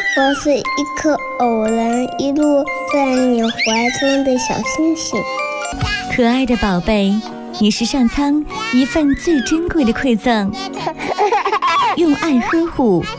我是一颗偶然一路在你怀中的小星星。 可爱的宝贝，你是上苍一份最珍贵的馈赠，用爱呵护，